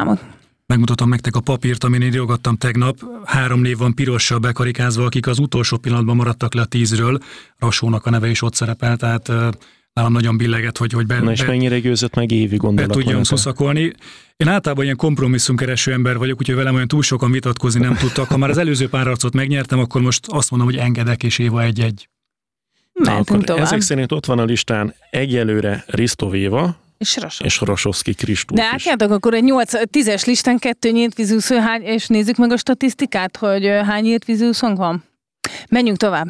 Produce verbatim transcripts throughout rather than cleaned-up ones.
számot. Megmutatom nektek a papírt, amin írogattam tegnap. Három név van pirossal bekarikázva, akik az utolsó pillanatban maradtak le a tízről. Rassónak a neve is ott szerepel, tehát nálam nagyon billeget, hogy, hogy be, Na és be, mennyire győzött meg Évi gondolat? be tudjam szuszakolni. Én általában ilyen kompromisszumkereső ember vagyok, úgyhogy velem olyan túl sokan vitatkozni nem tudtak. Ha már az előző pár arcot megnyertem, akkor most azt mondom, hogy engedek, és Éva egy-egy. Mehetünk tovább. Ezek szerint ott van a listán egyelőre Risto Éva, És Rasovszky. és Rasovszky Kristóf De átjátok akkor egy nyolc tízes listán kettő nyílt vízúszó, hány, és nézzük meg a statisztikát, hogy hány nyílt vízúszónk van. Menjünk tovább.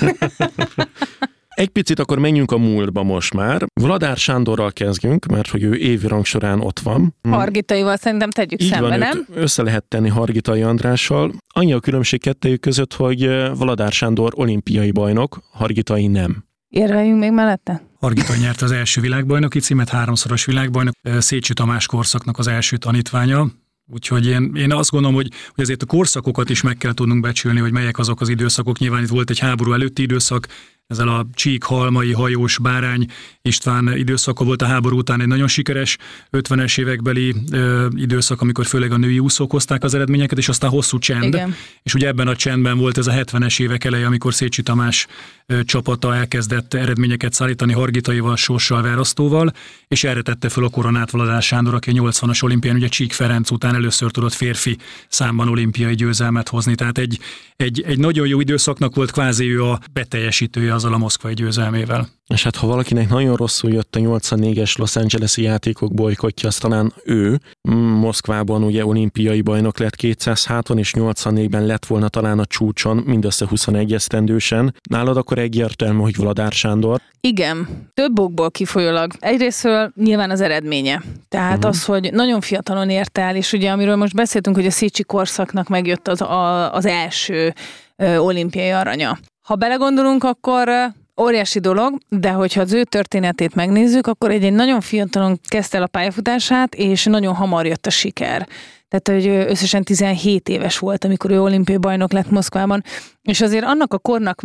Egy picit akkor menjünk a múltba most már. Vladár Sándorral kezdjünk, mert hogy ő évi rangsorán ott van. Hargitaival szerintem tegyük Így szembe, van, nem? Össze lehet tenni Hargitai Andrással. Annyi a különbség kettejük között, hogy Vladár Sándor olimpiai bajnok, Hargitai nem. Érveljünk még mellette? Hargitai nyerte az első világbajnoki címet, háromszoros világbajnok, Szécsi Tamás korszaknak az első tanítványa. Úgyhogy én, én azt gondolom, hogy, hogy azért a korszakokat is meg kell tudnunk becsülni, hogy melyek azok az időszakok. Nyilván itt volt egy háború előtti időszak, ezzel a Csík, Halmai, Hajós, Bárány István időszaka volt, a háború után egy nagyon sikeres ötvenes évekbeli ö, időszak, amikor főleg a női úszók hozták az eredményeket, és aztán hosszú csend. Igen. És ugye ebben a csendben volt ez a hetvenes évek eleje, amikor Szécsi Tamás ö, csapata elkezdett eredményeket szállítani Hargitaival, Sorssal, Verasztóval, és erre tette föl a koronát Vladár Sándor, aki a nyolcvanas olimpián, ugye Csík Ferenc után először tudott férfi számban olimpiai győzelmet hozni. Tehát egy, egy, egy nagyon jó időszaknak volt, kvázi ő a beteljesítője azzal a moszkvai győzelmével. És hát ha valakinek nagyon rosszul jött a nyolcvannégyes Los Angeles-i játékok bolykotja, az talán ő. Moszkvában ugye olimpiai bajnok lett kétszáz háton, és nyolcvannégyben lett volna talán a csúcson, mindössze huszonegy esztendősen. Nálad akkor egyértelmű, hogy Vladár Sándor? Igen, több okból kifolyólag. Egyrésztről nyilván az eredménye. Tehát uh-huh. az, hogy nagyon fiatalon ért el, és ugye amiről most beszéltünk, hogy a Szécsi korszaknak megjött az, a, az első ö, olimpiai aranya. Ha belegondolunk, akkor óriási dolog, de hogyha az ő történetét megnézzük, akkor egy, egy nagyon fiatalon kezdte el a pályafutását, és nagyon hamar jött a siker. Tehát, hogy összesen tizenhét éves volt, amikor ő olimpiai bajnok lett Moszkvában, és azért annak a kornak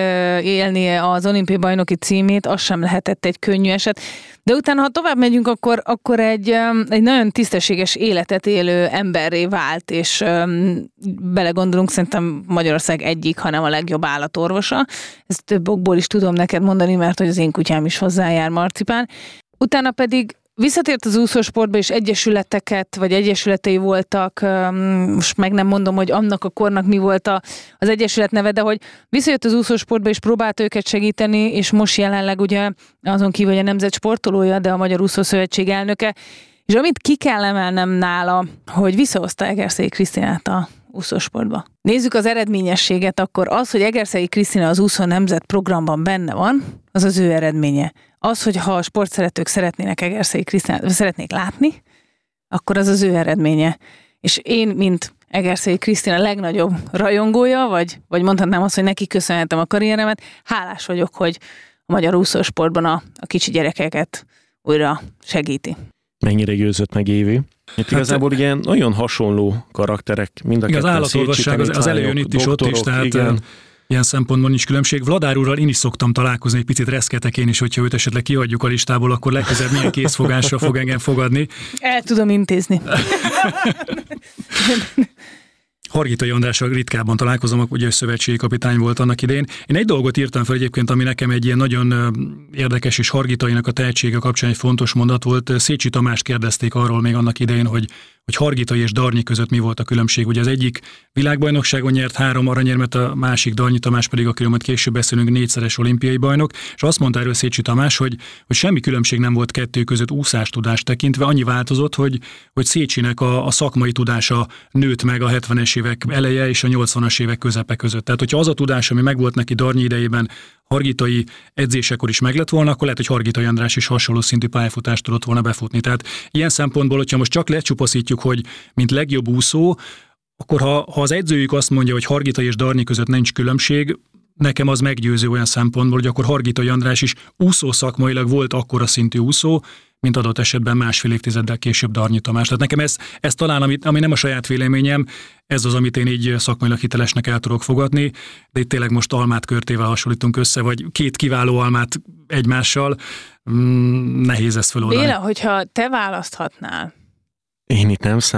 megélnie az olimpiai bajnoki címét, az sem lehetett egy könnyű eset. De utána, ha tovább megyünk, akkor, akkor egy, egy nagyon tisztességes életet élő emberré vált, és belegondolunk, szerintem Magyarország egyik, hanem a legjobb állatorvosa. Ezt több okból is tudom neked mondani, mert hogy az én kutyám is hozzájár, Marcipán. Utána pedig visszatért az úszósportba, és egyesületeket, vagy egyesületei voltak, most meg nem mondom, hogy annak a kornak mi volt a, az egyesület neve, de hogy visszajött az úszósportba, és próbált őket segíteni, és most jelenleg ugye azon kívül, hogy a nemzet sportolója, de a Magyar Úszószövetség elnöke, és amit ki kell emelnem nála, hogy visszahozta Egerszegi Krisztinát a úszósportba. Nézzük az eredményességet, akkor az, hogy Egerszegi Krisztina az úszó nemzet programban benne van, az az ő eredménye. Az, hogy ha a sportszeretők szeretnének Egerszegi Krisztinát, szeretnék látni, akkor az az ő eredménye. És én, mint Egerszegi Krisztina legnagyobb rajongója, vagy, vagy mondhatnám azt, hogy neki köszönhetem a karrieremet, hálás vagyok, hogy a magyar úszósportban a, a kicsi gyerekeket újra segíti. Mennyire győzött meg Évi? Itt igazából ilyen nagyon hasonló karakterek, mind a ketten. Az állatorvosság az, az elejön itt is, ott is, tehát igen. Ilyen szempontból nincs különbség. Vladár úrral én is szoktam találkozni, egy picit reszketek én is, hogyha őt esetleg kihagyjuk a listából, akkor legközelebb milyen készfogásra fog engem fogadni. El tudom intézni. Hargitai Andrással ritkábban találkozom, ugye szövetségi kapitány volt annak idején. Én egy dolgot írtam fel egyébként, ami nekem egy ilyen nagyon érdekes, és Hargitainak a tehetsége kapcsán egy fontos mondat volt. Szécsi Tamást kérdezték arról még annak idején, hogy, hogy Hargitai és Darnyi között mi volt a különbség. Ugye az egyik világbajnokságon nyert három aranyérmet, a másik Darnyi Tamás pedig, akiről majd később beszélünk, négyszeres olimpiai bajnok, és azt mondta erről Szécsi Tamás, hogy, hogy semmi különbség nem volt kettő között úszástudást tekintve, annyi változott, hogy, hogy Szécsinek a, a szakmai tudása nőtt meg a hetvenes évek eleje és a nyolcvanas évek közepe között. Tehát, hogyha az a tudás, ami megvolt neki Darnyi idejében, Hargitai edzésekor is meg lett volna, akkor lehet, hogy Hargitai András is hasonló szintű pályafutást tudott volna befutni. Tehát ilyen szempontból, hogyha most csak lecsupaszítjuk, hogy mint legjobb úszó, akkor ha, ha az edzőjük azt mondja, hogy Hargitai és Darnyi között nincs különbség, nekem az meggyőző olyan szempontból, hogy akkor Hargitai András is úszó szakmailag volt akkora szintű úszó, mint adott esetben másfél évtizeddel később Darnyi Tamás. Tehát nekem ez, ez talán, ami, ami nem a saját véleményem, ez az, amit én így szakmailag hitelesnek el tudok fogadni, de itt tényleg most almát körtével hasonlítunk össze, vagy két kiváló almát egymással, mm, nehéz ezt feloldani. Béla, hogyha te választhatnál. Én itt nem